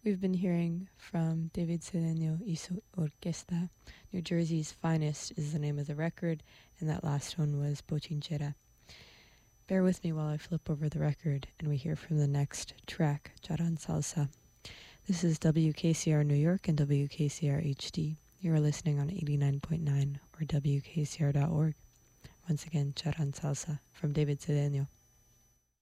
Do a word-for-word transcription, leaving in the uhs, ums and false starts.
We've been hearing from David Cedeño y su Orquesta. New Jersey's Finest is the name of the record, and that last one was Bochinchera. Bear with me while I flip over the record and we hear from the next track, Charan Salsa. This is W K C R New York and W K C R H D. You are listening on eighty-nine point nine or W K C R dot org. Once again, Charan Salsa from David Cedeño.